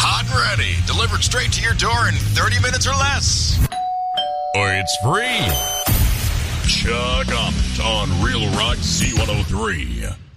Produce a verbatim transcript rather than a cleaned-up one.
Hot and ready. Delivered straight to your door in thirty minutes or less. It's free. Chuck Up on Real Rock Z one oh three.